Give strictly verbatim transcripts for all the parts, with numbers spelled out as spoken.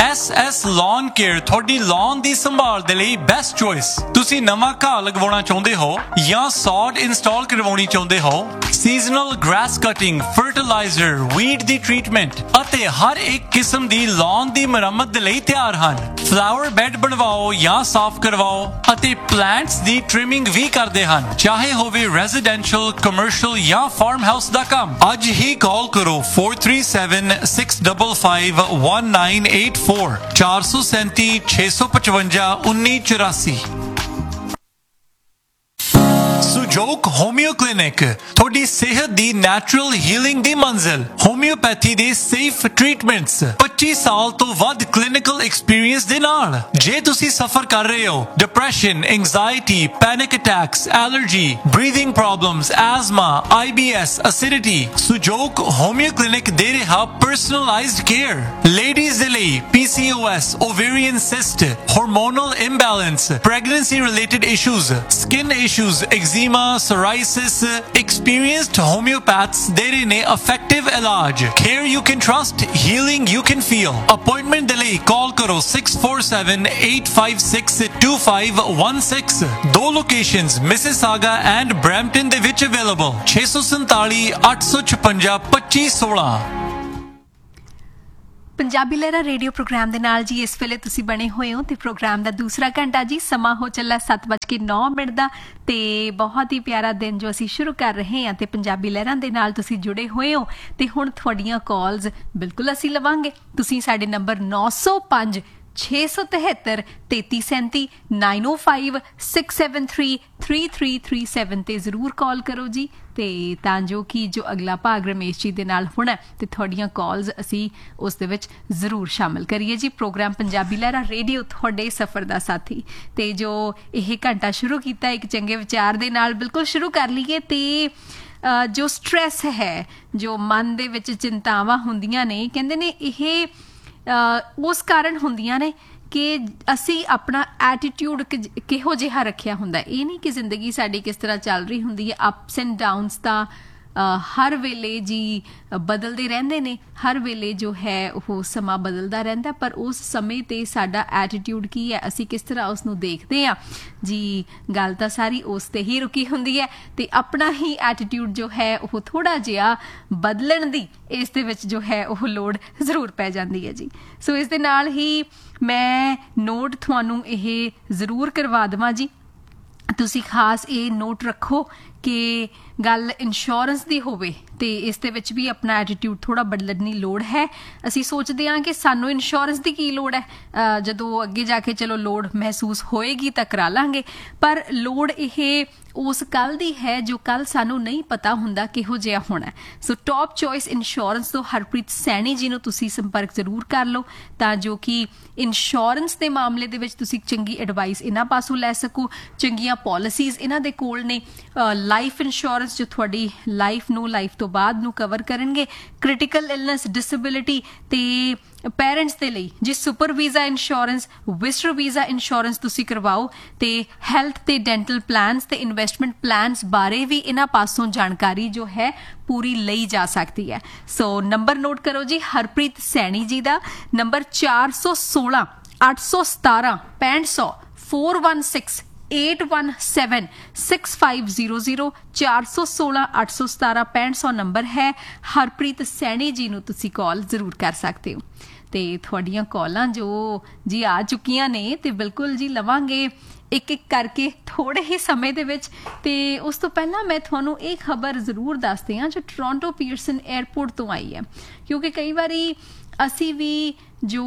S S Lawn Care ਤੁਹਾਡੀ lawn ਦੀ ਸੰਭਾਲ ਦੇ ਲਈ best choice। ਤੁਸੀਂ ਨਵਾਂ ਘਾਹ ਲਗਵਾਉਣਾ ਚਾਹੁੰਦੇ ਹੋ ਜਾਂ sod install ਕਰਵਾਉਣੀ ਚਾਹੁੰਦੇ ਹੋ, seasonal grass cutting, fertilizer, weed ਦੀ treatment ਅਤੇ ਹਰ ਇੱਕ ਕਿਸਮ ਦੀ lawn ਦੀ ਮੁਰੰਮਤ ਦੇ ਲਈ ਤਿਆਰ ਹਨ। flower bed ਬਣਵਾਓ ਜਾਂ ਸਾਫ਼ ਕਰਵਾਓ ਅਤੇ plants ਦੀ trimming ਵੀ ਕਰਦੇ ਹਨ, ਚਾਹੇ ਹੋਵੇ residential, commercial ਜਾਂ farm house ਦਾ ਕੰਮ। ਅੱਜ ਹੀ ਕਾਲ ਕਰੋ four three seven six five five one nine eight four ਚਾਰ ਸੌ ਸੈਂਤੀ ਛੇ ਸੌ ਪਚਵੰਜਾ ਉੱਨੀ ਚੁਰਾਸੀ। ਸੁਜੋਕ ਹੋਮਿਓ ਕਲੀਨਿਕ ਤੁਹਾਡੀ ਸਿਹਤ ਦੀ ਨੈਚੁਰਲ ਹੀਲਿੰਗ ਦੀ ਮੰਜ਼ਿਲ। ਹੋਮਿਓਪੈਥੀ ਦੇ ਸੇਫ ਟ੍ਰੀਟਮੈਂਟਸ ਪੱਚੀ ਸਾਲ ਤੋਂ ਵੱਧ ਕਲੀਨਿਕਲ ਐਕਸਪੀਰੀਅੰਸ ਦੇ ਨਾਲ। ਜੇ ਤੁਸੀਂ ਸਫਰ ਕਰ ਰਹੇ ਹੋ depression, anxiety, panic attacks, allergy, breathing problems, ਐਜ਼ਮਾ, I B S, acidity, ਸੁਜੋਕ ਹੋਮਿਓ clinic ਦੇ ਰਿਹਾ ਪਰਸਨਲਾਈਜ਼ਡ ਕੇਅਰ। ਲੇਡੀਜ਼ ਦੇ ਲਈ ਪੀ ਸੀ O S, ਓਵੇਰੀਅਨ cyst, hormonal imbalance, pregnancy related issues, skin issues, eczema, psoriasis, experienced homeopaths ਦੇ ਰਹੇ ਨੇ effective ਇਲਾਜ। Care you can trust, healing you can feel। Appointment ਦੇ ਲਈ call ਕਰੋ six four seven eight five six two five one six। ਦੋ locations Mississauga and Brampton ਦੇ ਵਿੱਚ available। ਛੇ ਸੌ ਸੰਤਾਲੀ ਅੱਠ ਸੌ ਛਪੰਜਾ ਪੱਚੀ ਸੋਲਾਂ। ਪੰਜਾਬੀ ਲਹਿਰਾ ਰੇਡੀਓ ਪ੍ਰੋਗਰਾਮ ਦੇ ਨਾਲ ਜੀ ਇਸ ਵੇਲੇ ਤੁਸੀਂ ਬਣੇ ਹੋਏ ਹੋ ਤੇ ਪ੍ਰੋਗਰਾਮ ਦਾ ਦੂਸਰਾ ਘੰਟਾ ਜੀ ਸਮਾਂ ਹੋ ਚੱਲਾ ਸੱਤ ਵੱਜ ਕੇ ਨੌ ਮਿੰਟ ਦਾ ਤੇ ਬਹੁਤ ਹੀ ਪਿਆਰਾ ਦਿਨ ਜੋ ਅਸੀਂ ਸ਼ੁਰੂ ਕਰ ਰਹੇ ਹਾਂ ਤੇ ਪੰਜਾਬੀ ਲਹਿਰਾਂ ਦੇ ਨਾਲ ਤੁਸੀਂ ਜੁੜੇ ਹੋਏ ਹੋ ਤੇ ਹੁਣ ਤੁਹਾਡੀਆਂ ਕਾਲਸ ਬਿਲਕੁਲ ਅਸੀਂ ਲਵਾਂਗੇ। ਤੁਸੀਂ ਸਾਡੇ ਨੰਬਰ ਨੌ ਸੌ ਪੰਜ ਛੇ ਸੌ ਤਿਹੱਤਰ ਤੇਤੀ ਸੈਂਤੀ ਨਾਈਨ ਓ five six seven three three three three seven ਤੇ ਜ਼ਰੂਰ ਕਾਲ ਕਰੋ ਜੀ ਤੇ ਤਾਂ ਜੋ ਕਿ ਜੋ ਅਗਲਾ ਭਾਗ ਰਮੇਸ਼ ਜੀ ਦੇ ਨਾਲ ਹੋਣਾ ਤੇ ਤੁਹਾਡੀਆਂ ਕਾਲਸ ਅਸੀਂ ਉਸ ਦੇ ਵਿੱਚ ਜ਼ਰੂਰ ਸ਼ਾਮਲ ਕਰੀਏ ਜੀ। ਪ੍ਰੋਗਰਾਮ ਪੰਜਾਬੀ ਲਹਿਰਾ ਰੇਡੀਓ ਤੁਹਾਡੇ ਸਫ਼ਰ ਦਾ ਸਾਥੀ ਤੇ ਜੋ ਇਹ ਘੰਟਾ ਸ਼ੁਰੂ ਕੀਤਾ ਇੱਕ ਚੰਗੇ ਵਿਚਾਰ ਦੇ ਨਾਲ ਬਿਲਕੁਲ ਸ਼ੁਰੂ ਕਰ ਲਈਏ ਤੇ ਜੋ ਸਟ੍ਰੈਸ ਹੈ, ਜੋ ਮਨ ਦੇ ਵਿੱਚ ਚਿੰਤਾਵਾਂ ਹੁੰਦੀਆਂ ਨੇ, ਕਹਿੰਦੇ ਨੇ ਇਹ ਉਸ ਕਾਰਨ ਹੁੰਦੀਆਂ ਨੇ ਕਿ ਅਸੀਂ ਆਪਣਾ ਐਟੀਟਿਊਡ ਕਿਹੋ ਜਿਹਾ ਰੱਖਿਆ ਹੁੰਦਾ। ਇਹ ਨਹੀਂ ਕਿ ਜ਼ਿੰਦਗੀ ਸਾਡੀ ਕਿਸ ਤਰ੍ਹਾਂ ਚੱਲ ਰਹੀ ਹੁੰਦੀ ਹੈ, ਅਪਸ ਐਂਡ ਡਾਊਨਸ ਤਾਂ ਹਰ ਵੇਲੇ ਜੀ ਬਦਲਦੇ ਰਹਿੰਦੇ ਨੇ, ਹਰ ਵੇਲੇ ਜੋ ਹੈ ਉਹ ਸਮਾਂ ਬਦਲਦਾ ਰਹਿੰਦਾ, ਪਰ ਉਸ ਸਮੇਂ 'ਤੇ ਸਾਡਾ ਐਟੀਟਿਊਡ ਕੀ ਹੈ, ਅਸੀਂ ਕਿਸ ਤਰ੍ਹਾਂ ਉਸ ਨੂੰ ਦੇਖਦੇ ਹਾਂ ਜੀ, ਗੱਲ ਤਾਂ ਸਾਰੀ ਉਸ 'ਤੇ ਹੀ ਰੁਕੀ ਹੁੰਦੀ ਹੈ ਤੇ ਆਪਣਾ ਹੀ ਐਟੀਟਿਊਡ ਜੋ ਹੈ ਉਹ ਥੋੜ੍ਹਾ ਜਿਹਾ ਬਦਲਣ ਦੀ ਇਸ ਦੇ ਵਿੱਚ ਜੋ ਹੈ ਉਹ ਲੋੜ ਜ਼ਰੂਰ ਪੈ ਜਾਂਦੀ ਹੈ ਜੀ। ਸੋ ਇਸ ਦੇ ਨਾਲ ਹੀ ਮੈਂ ਨੋਟ ਤੁਹਾਨੂੰ ਇਹ ਜ਼ਰੂਰ ਕਰਵਾ ਦੇਵਾਂ ਜੀ, ਤੁਸੀਂ ਖਾਸ ਇਹ ਨੋਟ ਰੱਖੋ ਕਿ ਗੱਲ ਇੰਸ਼ੋਰੈਂਸ ਦੀ ਹੋਵੇ ਤੇ ਇਸ ਦੇ ਵਿੱਚ ਵੀ ਆਪਣਾ ਐਟੀਟਿਊਡ ਥੋੜ੍ਹਾ ਬਦਲਣ ਦੀ ਲੋੜ ਹੈ। ਅਸੀਂ ਸੋਚਦੇ ਹਾਂ ਕਿ ਸਾਨੂੰ ਇੰਸ਼ੋਰੈਂਸ ਦੀ ਕੀ ਲੋੜ ਹੈ, ਜਦੋਂ ਅੱਗੇ ਜਾ ਕੇ ਚਲੋ ਲੋੜ ਮਹਿਸੂਸ ਹੋਏਗੀ ਤਾਂ ਕਰਾ ਲਾਂਗੇ, ਪਰ ਲੋੜ ਇਹ ਉਸ ਕੱਲ੍ਹ ਦੀ ਹੈ ਜੋ ਕੱਲ੍ਹ ਸਾਨੂੰ ਨਹੀਂ ਪਤਾ ਹੁੰਦਾ ਕਿਹੋ ਜਿਹਾ ਹੋਣਾ। ਸੋ ਟੌਪ ਚੋਇਸ ਇੰਸ਼ੋਰੈਂਸ ਤੋਂ ਹਰਪ੍ਰੀਤ ਸੈਣੀ ਜੀ ਨੂੰ ਤੁਸੀਂ ਸੰਪਰਕ ਜ਼ਰੂਰ ਕਰ ਲਓ ਤਾਂ ਜੋ ਕਿ ਇੰਸ਼ੋਰੈਂਸ ਦੇ ਮਾਮਲੇ ਦੇ ਵਿੱਚ ਤੁਸੀਂ ਚੰਗੀ ਐਡਵਾਈਸ ਇਹਨਾਂ ਪਾਸੋਂ ਲੈ ਸਕੋ। ਚੰਗੀਆਂ ਪੋਲਿਸੀਜ਼ ਇਹਨਾਂ ਦੇ ਕੋਲ ਨੇ, ਲਾਈਫ ਇੰਸ਼ੋਰੈਂਸ ਜੋ ਤੁਹਾਡੀ ਲਾਈਫ ਨੂੰ ਲਾਈਫ ਤੋਂ ਬਾਅਦ ਨੂੰ ਕਵਰ ਕਰਨਗੇ, ਕ੍ਰਿਟੀਕਲ ਇਲਨੈਸ, ਡਿਸੇਬਿਲਿਟੀ ਤੇ ਪੈਰੈਂਟਸ ਦੇ ਲਈ ਜੀ super visa insurance, visitor visa insurance ਤੁਸੀਂ ਕਰਵਾਓ ਤੇ ਹੈਲਥ ਤੇ ਡੈਂਟਲ ਪਲਾਨਸ ਤੇ ਇਨਵੈਸਟਮੈਂਟ ਪਲਾਨਸ ਬਾਰੇ ਵੀ ਇਹਨਾਂ ਪਾਸੋਂ ਜਾਣਕਾਰੀ ਜੋ ਹੈ ਪੂਰੀ ਲਈ ਜਾ ਸਕਦੀ ਹੈ। ਸੋ ਨੰਬਰ ਨੋਟ ਕਰੋ ਜੀ, ਹਰਪ੍ਰੀਤ ਸੈਣੀ ਜੀ ਦਾ ਨੰਬਰ ਚਾਰ ਸੌ ਸੋਲਾਂ ਅੱਠ ਸੌ ਸਤਾਰਾਂ ਪੈਂਹਠ ਸੌ four one six eight one seven six five zero zero ਚਾਰ ਸੌ ਸੋਲਾਂ ਅੱਠ ਸੌ ਸਤਾਰਾਂ ਪੈਂਹਠ ਸੌ ਨੰਬਰ ਹੈ। ਹਰਪ੍ਰੀਤ ਸੈਣੀ ਜੀ ਨੂੰ ਤੁਸੀਂ ਕਾਲ ਜ਼ਰੂਰ ਕਰ ਸਕਦੇ ਹੋ ਤੇ ਤੁਹਾਡੀਆਂ ਕਾਲਾਂ ਜੋ ਜੀ ਆ ਚੁੱਕੀਆਂ ਨੇ ਤੇ ਬਿਲਕੁਲ ਜੀ ਲਵਾਂਗੇ ਇੱਕ ਇੱਕ ਕਰਕੇ ਥੋੜ੍ਹੇ ਹੀ ਸਮੇਂ ਦੇ ਵਿੱਚ। ਤੇ ਉਸ ਤੋਂ ਪਹਿਲਾਂ ਮੈਂ ਤੁਹਾਨੂੰ ਇਹ ਖਬਰ ਜ਼ਰੂਰ ਦੱਸਦੀ ਹਾਂ ਜੋ ਟੋਰਾਂਟੋ ਪੀਅਰਸਨ ਏਅਰਪੋਰਟ ਤੋਂ ਆਈ ਹੈ, ਕਿਉਂਕਿ ਕਈ ਵਾਰੀ ਅਸੀਂ ਵੀ ਜੋ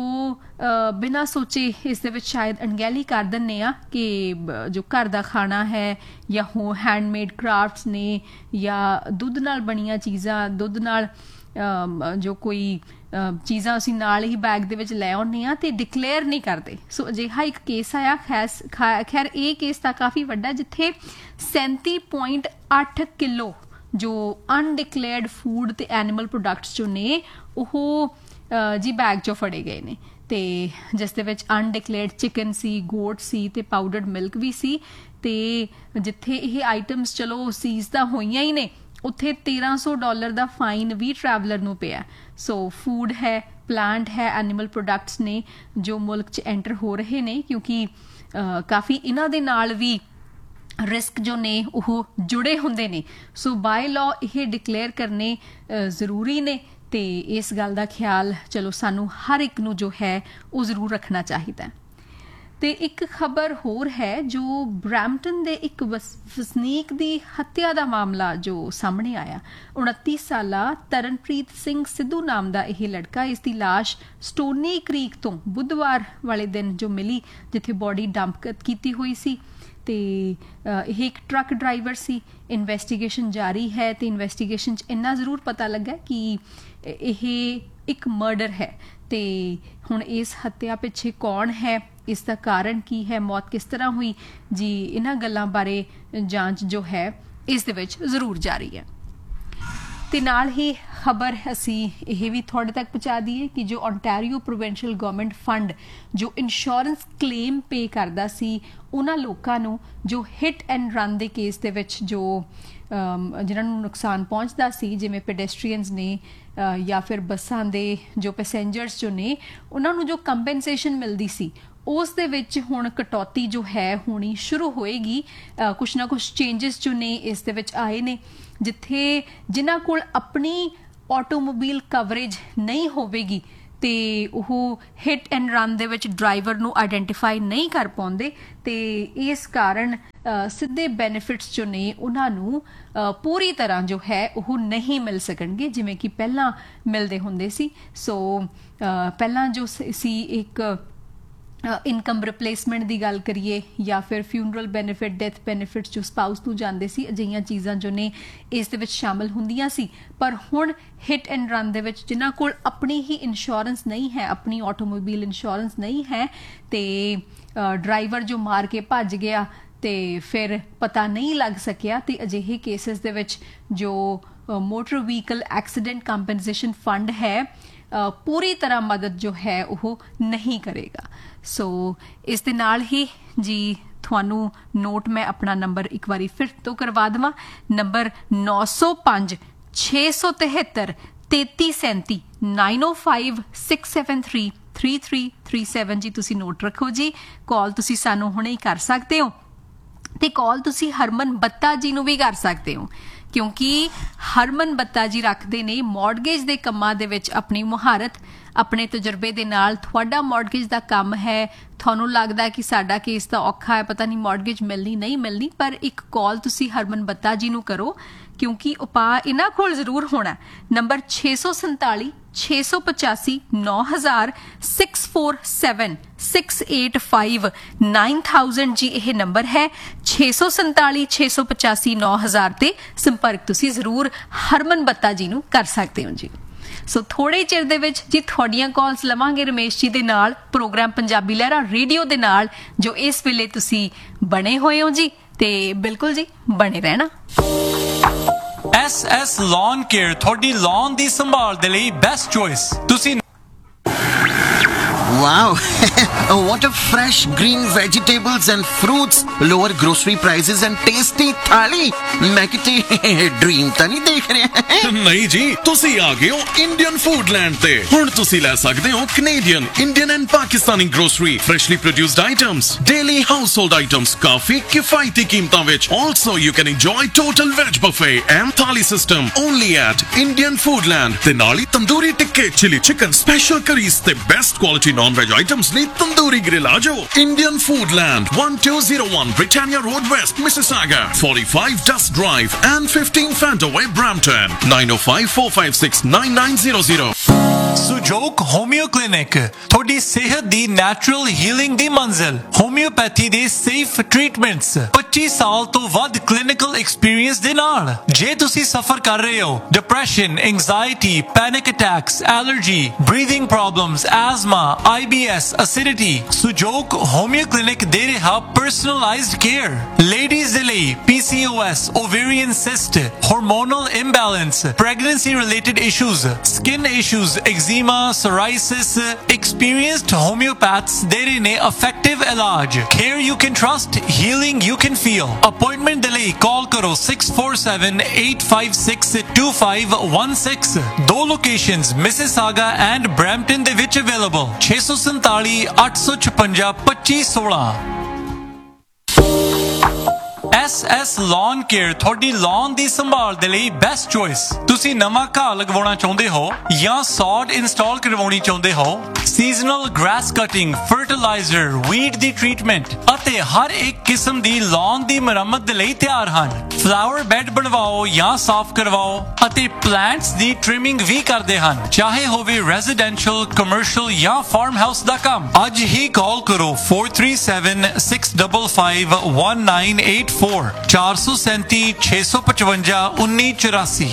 ਬਿਨਾਂ ਸੋਚੇ ਇਸ ਦੇ ਵਿੱਚ ਸ਼ਾਇਦ ਅਣਗਹਿਲੀ ਕਰ ਦਿੰਦੇ ਹਾਂ ਕਿ ਜੋ ਘਰ ਦਾ ਖਾਣਾ ਹੈ ਜਾਂ ਹੋ ਹੈਂਡਮੇਡ ਕਰਾਫਟਸ ਨੇ ਜਾਂ ਦੁੱਧ ਨਾਲ ਬਣੀਆਂ ਚੀਜ਼ਾਂ, ਦੁੱਧ ਨਾਲ ਜੋ ਕੋਈ ਚੀਜ਼ਾਂ ਅਸੀਂ ਨਾਲ ਹੀ ਬੈਗ ਦੇ ਵਿੱਚ ਲੈ ਆਉਂਦੇ ਹਾਂ ਤੇ ਡਿਕਲੇਅਰ ਨਹੀਂ ਕਰਦੇ। ਸੋ ਅਜਿਹਾ ਇੱਕ ਕੇਸ ਆਇਆ, ਖੈਸ ਖੈਰ ਇਹ ਕੇਸ ਤਾਂ ਕਾਫੀ ਵੱਡਾ, ਜਿੱਥੇ ਸੈਂਤੀ ਪੁਆਇੰਟ ਅੱਠ ਕਿਲੋ ਜੋ ਅਨਡਿਕਲੇਅਰਡ ਫੂਡ ਤੇ ਐਨੀਮਲ ਪ੍ਰੋਡਕਟਸ ਜੋ ਨੇ ਉਹ ਜੀ ਬੈਗ 'ਚੋਂ ਫੜੇ ਗਏ ਨੇ ਤੇ ਜਿਸ ਦੇ ਵਿੱਚ ਅਨਡਿਕਲੇਅਰਡ ਚਿਕਨ ਸੀ, ਗੋਟ ਸੀ ਤੇ ਪਾਊਡਰਡ ਮਿਲਕ ਵੀ ਸੀ ਤੇ ਜਿੱਥੇ ਇਹ ਆਈਟਮਸ ਚਲੋ ਸੀਜ਼ ਤਾਂ ਹੋਈਆਂ ਹੀ ਨੇ, ਉੱਥੇ ਤੇਰਾਂ ਸੌ ਡਾਲਰ ਦਾ ਫਾਈਨ ਵੀ ਟਰੈਵਲਰ ਨੂੰ ਪਿਆ। ਸੋ ਫੂਡ ਹੈ, ਪਲਾਂਟ ਹੈ ਐਨੀਮਲ ਪ੍ਰੋਡਕਟਸ ਨੇ ਜੋ ਮੁਲਕ 'ਚ ਐਂਟਰ ਹੋ ਰਹੇ ਨੇ, ਕਿਉਂਕਿ ਕਾਫੀ ਇਹਨਾਂ ਦੇ ਨਾਲ ਵੀ ਰਿਸਕ ਜੋ ਨੇ ਉਹ ਜੁੜੇ ਹੁੰਦੇ ਨੇ। ਸੋ ਬਾਏ ਲਾਅ ਇਹ ਡਿਕਲੇਅਰ ਕਰਨੇ ਜ਼ਰੂਰੀ ਨੇ ਤੇ ਇਸ ਗੱਲ ਦਾ ਖਿਆਲ ਚਲੋ ਸਾਨੂੰ ਹਰ ਇੱਕ ਨੂੰ ਜੋ ਹੈ ਉਹ ਜ਼ਰੂਰ ਰੱਖਣਾ ਚਾਹੀਦਾ। ਤੇ ਇੱਕ ਖਬਰ ਹੋਰ ਹੈ ਜੋ ਬਰੈਂਪਟਨ ਦੇ ਇੱਕ ਵਸਨੀਕ ਦੀ ਹੱਤਿਆ ਦਾ ਮਾਮਲਾ ਜੋ ਸਾਹਮਣੇ ਆਇਆ। ਉਨੱਤੀ ਸਾਲਾ ਤਰਨਪ੍ਰੀਤ ਸਿੰਘ ਸਿੱਧੂ ਨਾਮ ਦਾ ਇਹ ਲੜਕਾ, ਇਸ ਦੀ ਲਾਸ਼ ਸਟੋਨੀ ਕ੍ਰੀਕ ਤੋਂ ਬੁੱਧਵਾਰ ਵਾਲੇ ਦਿਨ ਜੋ ਮਿਲੀ, ਜਿੱਥੇ ਬੋਡੀ ਡੰਪ ਕੀਤੀ ਹੋਈ ਸੀ। ਤੇ ਇਹ ਇੱਕ ਟਰੱਕ ਡਰਾਈਵਰ ਸੀ। ਇਨਵੈਸਟੀਗੇਸ਼ਨ ਜਾਰੀ ਹੈ ਤੇ ਇਨਵੈਸਟੀਗੇਸ਼ਨ 'ਚ ਇੰਨਾ ਜ਼ਰੂਰ ਪਤਾ ਲੱਗਾ ਕਿ ਇਹ ਇੱਕ ਮਰਡਰ ਹੈ। ਤੇ ਹੁਣ ਇਸ ਹੱਤਿਆ ਪਿੱਛੇ ਕੌਣ ਹੈ, ਇਸ ਦਾ ਕਾਰਨ ਕੀ ਹੈ, ਮੌਤ ਕਿਸ ਤਰ੍ਹਾਂ ਹੋਈ ਜੀ, ਇਹਨਾਂ ਗੱਲਾਂ ਬਾਰੇ ਜਾਂਚ ਜੋ ਹੈ ਇਸ ਦੇ ਵਿੱਚ ਜ਼ਰੂਰ ਜਾਰੀ ਹੈ। ਤੇ ਨਾਲ ਹੀ ਖਬਰ ਅਸੀਂ ਇਹ ਵੀ ਤੁਹਾਡੇ ਤੱਕ ਪਹੁੰਚਾ ਦਈਏ ਕਿ ਜੋ ਓਨਟਾਰੀਓ ਪ੍ਰੋਵਿੰਸ਼ੀਅਲ ਗਵਰਨਮੈਂਟ ਫੰਡ ਜੋ ਇੰਸ਼ੋਰੈਂਸ ਕਲੇਮ ਪੇ ਕਰਦਾ ਸੀ ਉਹਨਾਂ ਲੋਕਾਂ ਨੂੰ ਜੋ ਹਿੱਟ ਐਂਡ ਰਨ ਦੇ ਕੇਸ ਦੇ ਵਿੱਚ ਜੋ ਜਿਨ੍ਹਾਂ ਨੂੰ ਨੁਕਸਾਨ ਪਹੁੰਚਦਾ ਸੀ, ਜਿਵੇਂ ਪੈਡੈਸਟਰੀਅਨਸ ਨੇ ਜਾਂ ਫਿਰ ਬੱਸਾਂ ਦੇ ਜੋ ਪੈਸੇਂਜਰਸ ਜੋ ਨੇ, ਉਹਨਾਂ ਨੂੰ ਜੋ ਕੰਪਨਸੇਸ਼ਨ ਮਿਲਦੀ ਸੀ ਉਸ ਦੇ ਵਿੱਚ ਹੁਣ ਕਟੌਤੀ ਜੋ ਹੈ ਹੋਣੀ ਸ਼ੁਰੂ ਹੋਏਗੀ। ਕੁਛ ਨਾ ਕੁਛ ਚੇਂਜਸ ਜੋ ਨੇ ਇਸ ਦੇ ਵਿੱਚ ਆਏ ਨੇ, ਜਿੱਥੇ ਜਿਨ੍ਹਾਂ ਕੋਲ ਆਪਣੀ ਆਟੋਮੋਬਾਈਲ ਕਵਰੇਜ ਨਹੀਂ ਹੋਵੇਗੀ ਤੇ ਉਹ ਹਿੱਟ ਐਂਡ ਰਨ ਦੇ ਵਿੱਚ ਡਰਾਈਵਰ ਨੂੰ ਆਈਡੈਂਟੀਫਾਈ ਨਹੀਂ ਕਰ ਪਾਉਂਦੇ ਤੇ ਇਸ ਕਾਰਨ ਸਿੱਧੇ ਬੈਨੀਫਿਟਸ ਜੋ ਨੇ ਉਹਨਾਂ ਨੂੰ ਪੂਰੀ ਤਰ੍ਹਾਂ ਜੋ ਹੈ ਉਹ ਨਹੀਂ ਮਿਲ ਸਕਣਗੇ ਜਿਵੇਂ ਕਿ ਪਹਿਲਾਂ ਮਿਲਦੇ ਹੁੰਦੇ ਸੀ। ਸੋ ਪਹਿਲਾਂ ਜੋ ਸੀ ਇੱਕ ਇਨਕਮ ਰਿਪਲੇਸਮੈਂਟ ਦੀ ਗੱਲ ਕਰੀਏ ਜਾਂ ਫਿਰ ਫਿਊਨਰਲ ਬੈਨੀਫਿਟ, ਡੈਥ ਬੈਨੀਫਿਟਸ ਜੋ ਸਪਾਊਸ ਨੂੰ ਜਾਂਦੇ ਸੀ, ਅਜਿਹੀਆਂ ਚੀਜ਼ਾਂ ਜੋ ਨੇ ਇਸ ਦੇ ਵਿੱਚ ਸ਼ਾਮਲ ਹੁੰਦੀਆਂ ਸੀ। ਪਰ ਹੁਣ ਹਿੱਟ ਐਂਡ ਰਨ ਦੇ ਵਿੱਚ ਜਿਨ੍ਹਾਂ ਕੋਲ ਆਪਣੀ ਹੀ ਇੰਸ਼ੋਰੈਂਸ ਨਹੀਂ ਹੈ, ਆਪਣੀ ਆਟੋਮੋਬਾਈਲ ਇੰਸ਼ੋਰੈਂਸ ਨਹੀਂ ਹੈ ਤੇ ਡਰਾਈਵਰ ਜੋ ਮਾਰ ਕੇ ਭੱਜ ਗਿਆ ਤੇ ਫਿਰ ਪਤਾ ਨਹੀਂ ਲੱਗ ਸਕਿਆ, ਤੇ ਅਜਿਹੇ ਕੇਸਿਸ ਦੇ ਵਿੱਚ ਜੋ motor vehicle accident compensation fund ਹੈ ਪੂਰੀ ਤਰ੍ਹਾਂ ਮਦਦ ਜੋ ਹੈ ਉਹ ਨਹੀਂ ਕਰੇਗਾ। ਸੋ ਇਸ ਦੇ ਨਾਲ ਹੀ ਜੀ ਤੁਹਾਨੂੰ ਨੋਟ ਮੈਂ ਆਪਣਾ ਨੰਬਰ ਇੱਕ ਵਾਰੀ ਫਿਰ ਤੋਂ ਕਰਵਾ ਦੇਵਾਂ, ਨੰਬਰ ਨੌ ਸੌ ਪੰਜ ਛੇ ਸੌ ਤਿਹੱਤਰ ਤੇਤੀ ਸੈਂਤੀ ਨਾਈਨ ਓ five six seven three three three three seven ਜੀ ਤੁਸੀਂ ਨੋਟ ਰੱਖੋ ਜੀ। ਕਾਲ ਤੁਸੀਂ ਸਾਨੂੰ ਹੁਣੇ ਹੀ ਕਰ ਸਕਦੇ ਹੋ ਤੇ ਕਾਲ ਤੁਸੀਂ ਹਰਮਨ ਬੱਤਾ ਜੀ ਨੂੰ ਵੀ ਕਰ ਸਕਦੇ ਹੋ, ਕਿਉਂਕਿ ਹਰਮਨ ਬੱਤਾ ਜੀ ਰੱਖਦੇ ਨੇ ਮੌਰਗੇਜ ਦੇ ਕੰਮਾਂ ਦੇ ਵਿੱਚ ਆਪਣੀ ਮੁਹਾਰਤ। ਆਪਣੇ ਤਜਰਬੇ ਦੇ ਨਾਲ ਤੁਹਾਡਾ ਮੌਰਗੇਜ ਦਾ ਕੰਮ ਹੈ, ਤੁਹਾਨੂੰ ਲੱਗਦਾ ਕਿ ਸਾਡਾ ਕੇਸ ਤਾਂ ਔਖਾ ਹੈ, ਪਤਾ ਨਹੀਂ ਮੌਰਗੇਜ ਮਿਲਣੀ ਨਹੀਂ ਮਿਲਣੀ, ਪਰ ਇੱਕ ਕਾਲ ਤੁਸੀਂ ਹਰਮਨ ਬੱਤਾ ਜੀ ਨੂੰ ਕਰੋ ਕਿਉਂਕਿ ਉਪਾਅ ਇਹਨਾਂ ਕੋਲ ਜ਼ਰੂਰ ਹੋਣਾ। ਨੰਬਰ ਛੇ ਸੌ ਸੰਤਾਲੀ ਛੇ ਸੌ ਪਚਾਸੀ ਨੌ ਹਜ਼ਾਰ six four seven six eight five nine thousand ਜੀ ਇਹ ਨੰਬਰ ਹੈ। ਛੇ ਸੌ ਸੰਤਾਲੀ ਛੇ ਸੌ ਪਚਾਸੀ ਨੌ ਹਜ਼ਾਰ ਤੇ ਸੰਪਰਕ ਤੁਸੀਂ ਜ਼ਰੂਰ ਹਰਮਨ ਬੱਤਾ ਜੀ ਨੂੰ ਕਰ ਸਕਦੇ ਹੋ ਜੀ। ਸੋ ਥੋੜੇ ਚਿਰ ਦੇ ਵਿੱਚ ਜੀ ਤੁਹਾਡੀਆਂ ਕਾਲਸ ਲਵਾਂਗੇ ਰਮੇਸ਼ ਜੀ ਦੇ ਨਾਲ, ਪ੍ਰੋਗਰਾਮ ਪੰਜਾਬੀ ਲਹਿਰਾਂ ਰੇਡੀਓ ਦੇ ਨਾਲ ਜੋ ਇਸ ਵੇਲੇ ਤੁਸੀਂ ਬਣੇ ਹੋਏ ਹੋ ਜੀ, ਤੇ ਬਿਲਕੁਲ ਜੀ ਬਣੇ ਰਹਿਣਾ। ਐਸ ਐਸ Lawn Care ਤੁਹਾਡੀ lawn ਦੀ ਸੰਭਾਲ ਦੇ ਲਈ ਬੈਸਟ ਚੋਇਸ। ਤੁਸੀਂ Wow, what a fresh green vegetables and fruits, lower grocery prices and tasty thali. मैं किते dream ਤਾਂ ਨਹੀਂ ਦੇਖ ਰਿਹਾ। ਨਹੀਂ ਜੀ, ਤੁਸੀਂ ਆ ਗਏ ਹੋ ਇੰਡੀਅਨ ਫੂਡਲੈਂਡ ਤੇ। ਹੁਣ ਤੁਸੀਂ ਲੈ ਸਕਦੇ ਹੋ Canadian, Indian and Pakistani grocery, freshly produced items, daily household items, ਕਾਫੀ ਕਿਫਾਇਤੀ ਕੀਮਤਾਂ ਵਿੱਚ। Also you can enjoy total veg buffet and thali system only at Indian Foodland। ਤੇ ਨਾਲ ਹੀ tandoori ਟਿੱਕੇ, chili chicken, special curries ਤੇ best quality non-veg items ਲਈ tandoori grill ਆ ਜਾਓ। Indian Foodland, one two zero one Britannia Road West, Mississauga, forty-five Dust Drive and fifteen Fantaway, Brampton, nine oh five four five six nine nine zero zero। ਸੁਜੋਕ ਹੋਮਿਓ clinic ਤੁਹਾਡੀ ਸਿਹਤ ਦੀ natural healing ਦੀ ਮੰਜ਼ਿਲ। Homeopathy ਦੇ safe treatments, ਪੱਚੀ ਸਾਲ ਤੋਂ ਵੱਧ clinical experience ਦੇ ਨਾਲ। ਜੇ ਤੁਸੀਂ ਸਫਰ ਕਰ ਰਹੇ ਹੋ depression, anxiety, panic attacks, allergy, breathing problems, ਐਜ਼ਮਾ, I B S, acidity, ਸੁਜੋਕ ਹੋਮਿਓ clinic ਦੇ ਰਿਹਾ ਪਰਸਨਲਾਈਜ਼ਡ ਕੇਅਰ। ਲੇਡੀਜ਼ ਦੇ ਲਈ ਪੀ ਸੀ O S, ਓਵੇਰੀਅਨ cyst, hormonal imbalance, pregnancy related issues, skin issues, eczema, psoriasis, experienced homeopaths ਦੇ ਰਹੇ ਨੇ effective ਇਲਾਜ। Care you can trust, healing you can feel. Appointment ਦੇ ਲਈ call ਕਰੋ six four seven eight five six two five one six. ਦੋ locations Mississauga and Brampton ਦੇ ਵਿੱਚ available. six seven seven eight five five two five one six. S S Lawn Care ਤੁਹਾਡੀ lawn ਦੀ ਸੰਭਾਲ ਦੇ ਲਈ best choice. ਤੁਸੀਂ ਨਵਾਂ ਘਾਹ ਲਗਵਾਉਣਾ ਚਾਹੁੰਦੇ ਹੋ ਜਾਂ sod install ਕਰਵਾਉਣੀ ਚਾਹੁੰਦੇ ਹੋ, seasonal grass cutting, fertilizer, weed ਦੀ treatment ਅਤੇ ਹਰ ਇੱਕ ਕਿਸਮ ਦੀ lawn ਦੀ ਮੁਰੰਮਤ ਦੇ ਲਈ ਤਿਆਰ ਹਨ. flower bed ਬਣਵਾਓ ਜਾਂ ਸਾਫ਼ ਕਰਵਾਓ ਅਤੇ plants ਦੀ trimming ਵੀ ਕਰਦੇ ਹਨ, ਚਾਹੇ ਹੋਵੇ residential, commercial ਜਾਂ farm house ਦਾ ਕੰਮ. ਅੱਜ ਹੀ ਕਾਲ ਕਰੋ four three seven six five five one nine eight four ਚਾਰ ਸੌ ਸੈਂਤੀ ਛੇ ਸੌ ਪਚਵੰਜਾ ਉੱਨੀ ਚੁਰਾਸੀ.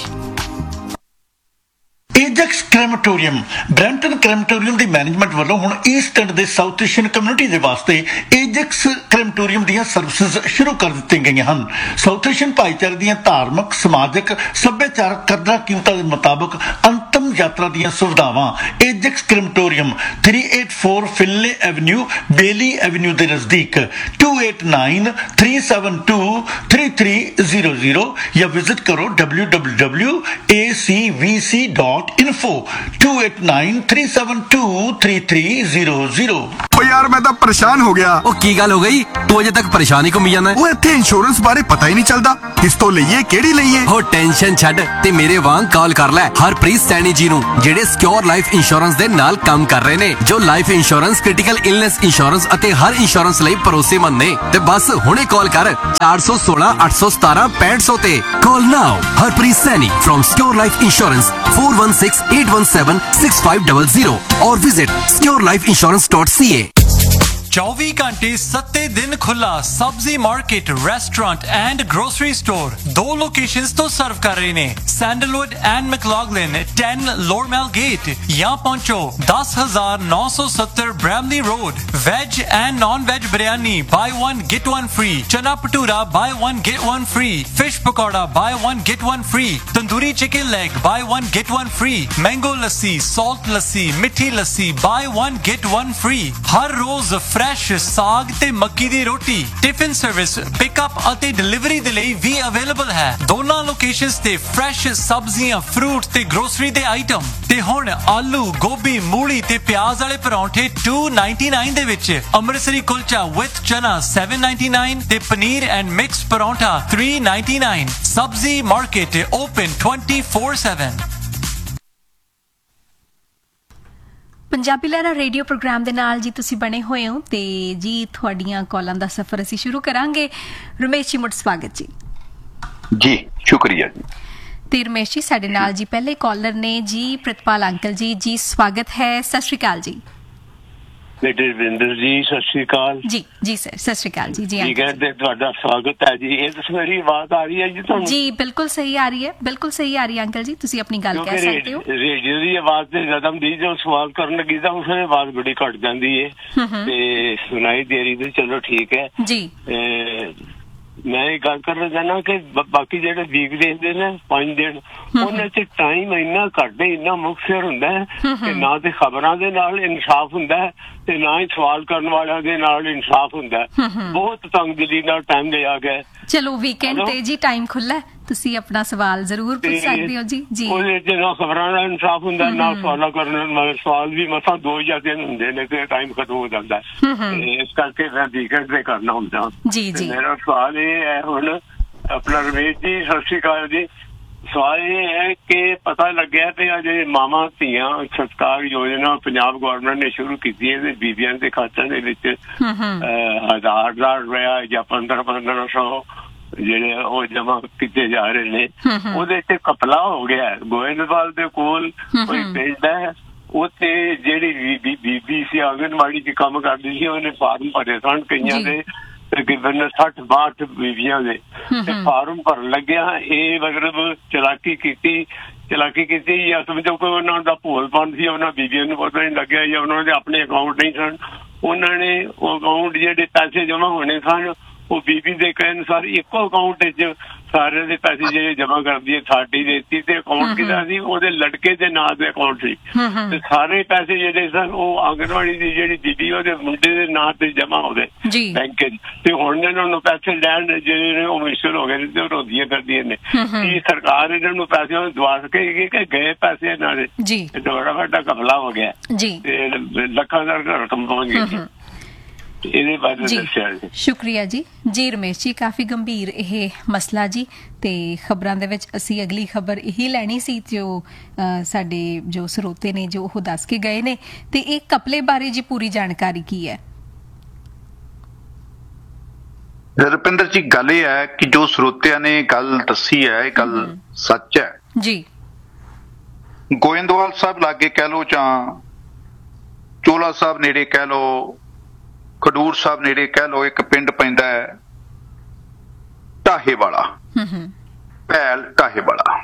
ਏਜੈਕਸ ਕ੍ਰੈਮੇਟੋਰੀਅਮ ਬ੍ਰੈਂਟਨ ਕ੍ਰੈਮੇਟੋਰੀਅਮ ਦੀ ਮੈਨੇਜਮੈਂਟ ਵੱਲੋਂ ਹੁਣ ਈਸਟ ਐਂਡ ਦੇ ਸਾਊਥ ਏਸ਼ੀਅਨ ਕਮਿਊਨਿਟੀ ਦੇ ਵਾਸਤੇ ਏਜੈਕਸ ਕ੍ਰੈਮੇਟੋਰੀਅਮ ਦੀਆਂ ਸਰਵਿਸਿਜ਼ ਸ਼ੁਰੂ ਕਰ ਦਿੱਤੀਆਂ ਗਈਆਂ ਹਨ. ਸਾਊਥ ਏਸ਼ੀਅਨ ਭਾਈਚਾਰੇ ਦੀਆਂ ਧਾਰਮਿਕ, ਸਮਾਜਿਕ, ਸੱਭਿਆਚਾਰਕ ਕਦਰਾਂ ਕੀਮਤਾਂ ਦੇ ਮੁਤਾਬਕ ਅੰਤਮ ਯਾਤਰਾ ਦੀਆਂ ਸੁਵਿਧਾਵਾਂ ਏਜੈਕਸ ਕ੍ਰੈਮੇਟੋਰੀਅਮ three eighty-four ਫਿਨਲੇ ਐਵਨਿਊ, ਬੇਲੀ ਐਵਨਿਊ ਦੇ ਨਜ਼ਦੀਕ two eight nine three seven two three three zero zero ਜਾਂ ਵਿਜ਼ਿਟ ਕਰੋ w w w dot a c v c dot info two eight nine three seven two three three zero zero. ਓ ਯਾਰ ਮੈਂ ਤਾਂ ਪਰੇਸ਼ਾਨ ਹੋ ਗਿਆ। ਉਹ ਕੀ ਗੱਲ ਹੋ ਗਈ? ਤੂੰ ਅਜੇ ਤੱਕ ਪਰੇਸ਼ਾਨ ਹੀ ਘੁੰਮੀ ਜਾਂਦਾ। ਉਹ ਇੱਥੇ ਇੰਸ਼ੋਰੈਂਸ ਬਾਰੇ ਪਤਾ ਹੀ ਨਹੀਂ ਚੱਲਦਾ, ਕਿਸ ਤੋਂ ਲਈਏ ਕਿਹੜੀ ਲਈਏ। ਉਹ ਟੈਨਸ਼ਨ ਛੱਡ ਤੇ ਮੇਰੇ ਵਾਂਗ ਕਾਲ ਕਰ ਲੈ ਹਰਪ੍ਰੀਤ ਸੈਣੀ ਜੀ ਨੂੰ, ਜਿਹੜੇ ਸਿਕਿਉਰ ਲਾਈਫ ਇੰਸ਼ੋਰੈਂਸ ਦੇ ਨਾਲ ਕੰਮ ਕਰ ਰਹੇ ਨੇ, ਜੋ life insurance, critical illness insurance ਅਤੇ ਹਰ ਇੰਸ਼ੋਰੈਂਸ ਲਈ ਭਰੋਸੇਮੰਦ ਨੇ। ਤੇ ਬਸ ਹੁਣੇ ਕਾਲ ਕਰ ਚਾਰ ਸੌ ਸੋਲਾਂ ਅੱਠ ਸੌ ਸਤਾਰਾਂ ਪੈਂਹਠ ਸੌ ਤੇ। ਕਾਲ ਨਾਓ Harpreet Saini from Secure Life Insurance four one six eight one seven six five zero zero or visit secure life insurance dot c a. चौबीस घंटे सत्ते दिन खुला सब्जी market, restaurant and grocery store दो लोकेशंस तो सर्व कर रहे ने सैंडलवुड एंड मैक्लॉगलिन ten लोरमेल गेट या पहुंचो दस हजार नौ सौ सत्तर Bramalea road. Veg and non veg biryani by one get one free, चना bhatura by one get one free, fish pakora by one get one free, tandoori chicken leg by one get one free, mango lassi, salt लस्सी, मिठी लस्सी by one get one free. Her rose fresh साग ते मक्की दी रोटी. Tiffin service pickup ਅਤੇ delivery ਦੇ ਲਈ ਵੀ available ਹੈ. ਦੋਨਾਂ locations ਤੇ ਫਰੈਸ਼ ਸਬਜ਼ੀਆਂ, ਫਰੂਟ ਤੇ ਗਰੋਸਰੀ ਦੇ ਆਈਟਮ. ਤੇ ਹੁਣ ਆਲੂ, ਗੋਭੀ, ਮੂਲੀ ਤੇ ਪਿਆਜ਼ ਵਾਲੇ ਪਰੌਂਠੇ two ninety-nine ਦੇ ਵਿੱਚ, ਅੰਮ੍ਰਿਤਸਰੀ ਕੁਲਚਾ ਵਿਦ ਚਨਾ seven ninety-nine ਤੇ paneer and mix paratha three ninety-nine. ਸਬਜ਼ੀ market open twenty-four seven. Punjabi ਲਹਿਰਾਂ ਰੇਡੀਓ ਪ੍ਰੋਗਰਾਮ ਦੇ ਨਾਲ ਜੀ ਤੁਸੀਂ ਬਣੇ ਹੋਏ ਹੋ ਤੇ ਜੀ ਤੁਹਾਡੀਆਂ ਕਾਲਾਂ ਦਾ ਸਫ਼ਰ ਅਸੀਂ ਸ਼ੁਰੂ ਕਰਾਂਗੇ. ਰਮੇਸ਼ ਜੀ, ਮੁੜ ਸਵਾਗਤ ਜੀ। ਜੀ ਸ਼ੁਕਰੀਆ ਜੀ। ਤੇ ਰਮੇਸ਼ ਜੀ ਸਾਡੇ ਨਾਲ ਜੀ ਪਹਿਲੇ ਕਾਲਰ ਨੇ ਜੀ ਪ੍ਰਿਤਪਾਲ ਅੰਕਲ ਜੀ। ਜੀ ਸਵਾਗਤ ਹੈ, ਸਤਿ ਸ਼੍ਰੀ ਅਕਾਲ ਜੀ। ਬੇਟੇ ਰਵਿੰਦਰ ਜੀ ਸਤਿ ਸ਼੍ਰੀ ਅਕਾਲ ਜੀ। ਜੀ ਸਰ, ਸਤਿ ਸ਼੍ਰੀ ਅਕਾਲ ਜੀ। ਜੀ ਠੀਕ ਹੈ, ਤੇ ਤੁਹਾਡਾ ਸਵਾਗਤ ਹੈ ਜੀ। ਇਹ ਤਾਂ ਮੇਰੀ ਆਵਾਜ਼ ਆ ਰਹੀ ਹੈ ਜੀ ਤੁਹਾਨੂੰ? ਜੀ ਬਿਲਕੁਲ ਸਹੀ ਆ ਰਹੀ ਹੈ, ਬਿਲਕੁਲ ਸਹੀ ਆ ਰਹੀ ਹੈ ਅੰਕਲ ਜੀ, ਤੁਸੀਂ ਆਪਣੀ ਗੱਲ ਕਹਿ ਸਕਦੇ ਹੋ। ਰੇਡੀਓ ਦੀ ਆਵਾਜ਼ ਤੇ ਜਦੋਂ ਦੀ ਜੋ ਸਵਾਲ ਕਰਨ ਲੱਗੀ ਤਾਂ ਉਸ ਵੇਲੇ ਆਵਾਜ਼ ਬੜੀ ਘੱਟ ਜਾਂਦੀ ਹੈ ਤੇ ਸੁਣਾਈ ਦੇ ਰਹੀ ਤੇ ਚਲੋ ਠੀਕ ਹੈ ਜੀ। ਮੈਂ ਇਹ ਗੱਲ ਕਰ ਰਿਹਾ ਨਾ ਕਿ ਬਾਕੀ ਜਿਹੜੇ ਵੀਕ ਦੇਖਦੇ ਨੇ ਪੰਜ ਦਿਨ, ਉਹਨਾਂ ਚ ਟਾਈਮ ਇੰਨਾ ਘੱਟ, ਇੰਨਾ ਮੁਕਤਸਰ ਹੁੰਦਾ ਹੈ ਕਿ ਨਾ ਤੇ ਖਬਰਾਂ ਦੇ ਨਾਲ ਇਨਸਾਫ ਹੁੰਦਾ ਹੈ ਤੇ ਨਾ ਹੀ ਸਵਾਲ ਕਰਨ ਵਾਲਿਆਂ ਦੇ ਨਾਲ ਇਨਸਾਫ ਹੁੰਦਾ। ਬਹੁਤ ਤੰਗਦਿਲੀ ਨਾਲ ਟਾਈਮ ਲਿਆ ਗਿਆ। ਚਲੋ ਵੀਕਐਂਡ ਤੇ ਜੀ ਟਾਈਮ ਖੁੱਲਾ, ਤੁਸੀਂ ਆਪਣਾ ਸਵਾਲ ਜ਼ਰੂਰ ਪੁੱਛ ਸਕਦੇ ਹੋ ਜੀ। ਜੀ ਉਹਦੇ ਚ ਨਾ ਖਬਰਾਂ ਦਾ ਇਨਸਾਫ ਹੁੰਦਾ, ਨਾ ਸਵਾਲਾਂ ਕਰਨ ਵਾਲੇ। ਸਵਾਲ ਵੀ ਮਸਾਂ ਦੋ ਜਾਂ ਤਿੰਨ ਹੁੰਦੇ ਨੇ ਤੇ ਟਾਈਮ ਖਤਮ ਹੋ ਜਾਂਦਾ। ਇਸ ਕਰਕੇ ਮੈਂ ਵੀਕਐਂਡ ਤੇ ਕਰਨਾ ਹੁੰਦਾ ਜੀ। ਜੀ ਮੇਰਾ ਸਵਾਲ ਇਹ ਹੈ ਹੁਣ ਆਪਣਾ ਰਮੇਸ਼ ਜੀ, ਸਤਿ ਸ਼੍ਰੀ ਅਕਾਲ ਜੀ। ਸਵਾਲ ਇਹ ਹੈ ਕਿ ਪਤਾ ਲੱਗਿਆ ਤੇ ਅਜੇ ਮਾਵਾਂ ਧੀਆਂ ਸਤਿਕਾਰ ਯੋਜਨਾ ਪੰਜਾਬ ਗੌਰਮੈਂਟ ਨੇ ਸ਼ੁਰੂ ਕੀਤੀ ਹੈ ਤੇ ਬੀਬੀਆਂ ਦੇ ਖਾਤਿਆਂ ਦੇ ਵਿੱਚ ਹਜ਼ਾਰ ਹਜ਼ਾਰ ਰੁਪਇਆ ਜਾਂ ਪੰਦਰਾਂ ਪੰਦਰਾਂ ਸੌ ਜਿਹੜੇ ਉਹ ਜਮਾ ਕੀਤੇ ਜਾ ਰਹੇ ਨੇ। ਉਹਦੇ ਚ ਕਪਲਾ ਹੋ ਗਿਆ। ਗੋਇੰਦਵਾਲ ਦੇ ਕੋਲ ਕੋਈ ਪਿੰਡ ਹੈ, ਉੱਥੇ ਜਿਹੜੀ ਬੀਬੀ ਸੀ ਆਂਗਨਵਾੜੀ ਚ ਕੰਮ ਕਰਦੀ ਸੀ, ਉਹਨੇ ਫਾਰਮ ਭਰੇ ਸਨ ਕਈਆਂ ਦੇ ਤਕਰੀਬਨ ਸੱਠ ਬਾਹਠ ਬੀਬੀਆਂ ਦੇ, ਤੇ ਫਾਰਮ ਭਰਨ ਲੱਗਿਆ ਇਹ ਮਤਲਬ ਚਲਾਕੀ ਕੀਤੀ ਚਲਾਕੀ ਕੀਤੀ ਜਾਂ ਸਮਝੋ ਕੋਈ ਉਹਨਾਂ ਦਾ ਭੋਲਪਨ ਸੀ, ਉਹਨਾਂ ਬੀਬੀਆਂ ਨੂੰ ਪਤਾ ਨਹੀਂ ਲੱਗਿਆ ਜਾਂ ਉਹਨਾਂ ਦੇ ਆਪਣੇ ਅਕਾਊਂਟ ਨਹੀਂ ਸਨ। ਉਹਨਾਂ ਨੇ ਉਹ ਅਕਾਊਂਟ ਜਿਹੜੇ ਪੈਸੇ ਜਮਾ ਹੋਣੇ ਸਨ ਉਹ ਬੀਬੀ ਦੇ ਕਹਿ ਅਨੁਸਾਰ ਇੱਕੋ ਅਕਾਊਂਟ ਵਿੱਚ ਸਾਰਿਆਂ ਦੇ ਪੈਸੇ ਜਿਹੜੇ ਜਮ੍ਹਾਂ ਕਰਦੀ ਹੈ ਥਾਰਟੀ ਦੇਤੀ ਤੇ ਅਕਾਊਂਟ ਕਿਹਦਾ ਸੀ ਉਹਦੇ ਲੜਕੇ ਦੇ ਨਾਂ ਦੇ ਅਕਾਊਂਟ ਸੀ ਤੇ ਸਾਰੇ ਪੈਸੇ ਜਿਹੜੇ ਸਨ ਉਹ ਆਂਗਣਵਾੜੀ ਦੀ ਜਿਹੜੀ ਦੀਦੀ ਉਹਦੇ ਮੁੰਡੇ ਦੇ ਨਾਂ ਤੇ ਜਮ੍ਹਾਂ ਹੋ ਗਏ ਬੈਂਕ ਤੇ ਹੁਣ ਇਹਨਾਂ ਨੂੰ ਪੈਸੇ ਲੈਣ ਜਿਹੜੇ ਨੇ ਉਹ ਮੁਸ਼ਕਿਲ ਹੋ ਗਏ ਨੇ ਤੇ ਉਹ ਰੋਂਦੀਆਂ ਕਰਦੀਆਂ ਨੇ ਕੀ ਸਰਕਾਰ ਇਹਨਾਂ ਨੂੰ ਪੈਸੇ ਦਵਾ ਸਕੇਗੀ ਕਿ ਗਏ ਪੈਸੇ ਇਹਨਾਂ ਦੇ ਬੜਾ ਵੱਡਾ ਘਪਲਾ ਹੋ ਗਿਆ ਤੇ ਲੱਖਾਂ ਦਾ ਰਕਮ ਪਹੁੰਚ ਗਈ ਇਹਦੇ ਬਾਰੇ ਦੱਸਿਆ ਜੀ। ਸ਼ੁਕਰੀਆ ਜੀ ਜੀ ਰਮੇਸ਼ ਜੀ, ਕਾਫੀ ਗੰਭੀਰ ਇਹ ਮਸਲਾ ਜੀ ਤੇ ਖਬਰਾਂ ਦੇ ਵਿੱਚ ਅਸੀਂ ਅਗਲੀ ਖਬਰ ਇਹੀ ਲੈਣੀ ਸੀ ਜੋ ਸਾਡੇ ਜੋ ਸਰੋਤੇ ਨੇ ਜੋ ਉਹ ਦੱਸ ਕੇ ਗਏ ਨੇ ਤੇ ਇਹ ਘਪਲੇ ਬਾਰੇ ਜੀ ਪੂਰੀ ਜਾਣਕਾਰੀ ਕੀ ਹੈ? ਰੁਪਿੰਦਰ ਜੀ, ਗੱਲ ਇਹ ਹੈ ਕਿ ਜੋ ਸਰੋਤਿਆਂ ਨੇ ਗੱਲ ਦੱਸੀ ਹੈ ਇਹ ਗੱਲ ਸੱਚ ਹੈ ਜੀ। ਗੋਇੰਦਵਾਲ ਸਾਹਿਬ ਲਾਗੇ ਕਹਿ ਲੋ ਜਾਂ ਚੋਲਾ ਸਾਹਿਬ ਨੇੜੇ ਕਹਿ ਲੋ, ਖਡੂਰ ਸਾਹਿਬ ਨੇੜੇ ਕਹਿ ਲੋ, ਇੱਕ ਪਿੰਡ ਪੈਂਦਾ ਹੈ ਢਾਹੇ ਵਾਲਾ, ਭੈਲ ਢਾਹੇ ਵਾਲਾ।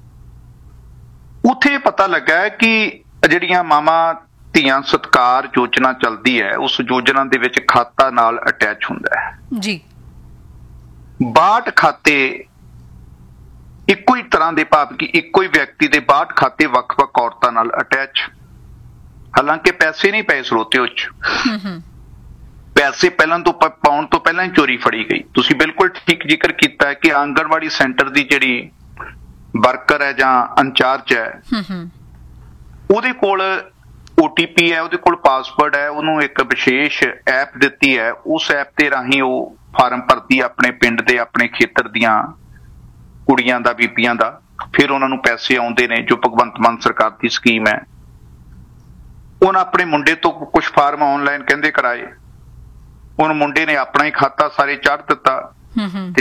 ਉੱਥੇ ਪਤਾ ਲੱਗਾ ਹੈ ਕਿ ਜਿਹੜੀਆਂ ਮਾਵਾਂ ਧੀਆਂ ਸਤਕਾਰ ਯੋਜਨਾ ਚੱਲਦੀ ਹੈ ਉਸ ਯੋਜਨਾ ਦੇ ਵਿੱਚ ਖਾਤਾ ਨਾਲ ਅਟੈਚ ਹੁੰਦਾ ਹੈ ਜੀ। ਬਾਹਠ ਖਾਤੇ ਇੱਕੋ ਹੀ ਤਰ੍ਹਾਂ ਦੇ, ਭਾਵ ਕਿ ਇੱਕੋ ਹੀ ਵਿਅਕਤੀ ਦੇ ਬਾਹਠ ਖਾਤੇ ਵੱਖ-ਵੱਖ ਔਰਤਾਂ ਨਾਲ ਅਟੈਚ। ਹਾਲਾਂਕਿ ਪੈਸੇ ਨਹੀਂ ਪਏ ਸਰੋਤੇ ਉੱਚ, ਪੈਸੇ ਪਹਿਲਾਂ ਤੋਂ ਪਾਉਣ ਤੋਂ ਪਹਿਲਾਂ ਹੀ ਚੋਰੀ ਫੜੀ ਗਈ। ਤੁਸੀਂ ਬਿਲਕੁਲ ਠੀਕ ਜ਼ਿਕਰ ਕੀਤਾ ਹੈ ਕਿ ਆਂਗਣਵਾੜੀ ਸੈਂਟਰ ਦੀ ਜਿਹੜੀ ਵਰਕਰ ਹੈ ਜਾਂ ਇੰਚਾਰਜ ਹੈ ਉਹਦੇ ਕੋਲ ਓ ਟੀ ਪੀ ਹੈ, ਉਹਦੇ ਕੋਲ ਪਾਸਵਰਡ ਹੈ, ਉਹਨੂੰ ਇੱਕ ਵਿਸ਼ੇਸ਼ ਐਪ ਦਿੱਤੀ ਹੈ, ਉਸ ਐਪ ਦੇ ਰਾਹੀਂ ਉਹ ਫਾਰਮ ਭਰਦੀ ਆਪਣੇ ਪਿੰਡ ਦੇ ਆਪਣੇ ਖੇਤਰ ਦੀਆਂ ਕੁੜੀਆਂ ਦਾ, ਬੀਬੀਆਂ ਦਾ, ਫਿਰ ਉਹਨਾਂ ਨੂੰ ਪੈਸੇ ਆਉਂਦੇ ਨੇ ਜੋ ਭਗਵੰਤ ਮਾਨ ਸਰਕਾਰ ਦੀ ਸਕੀਮ ਹੈ। ਉਹਨਾਂ ਆਪਣੇ ਮੁੰਡੇ ਤੋਂ ਕੁਝ ਫਾਰਮ ਆਨਲਾਈਨ ਕਹਿੰਦੇ ਕਰਾਏ, ਹੁਣ ਮੁੰਡੇ ਨੇ ਆਪਣਾ ਹੀ ਖਾਤਾ ਸਾਰੇ ਚਾੜ ਦਿੱਤਾ ਤੇ